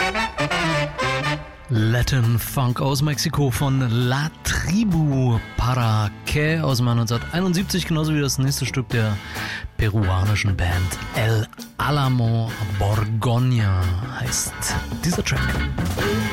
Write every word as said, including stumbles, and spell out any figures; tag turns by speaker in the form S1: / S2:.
S1: Latin Funk aus Mexiko von La Tribu Para Que aus dem Jahr neunzehnhunderteinundsiebzig, genauso wie das nächste Stück der peruanischen Band El Álamo Borgoña heißt dieser Track.